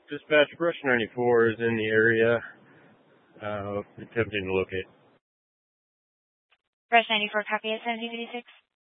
Dispatch, Brush 94 is in the area, attempting to locate. Brush 94, copy at 1756.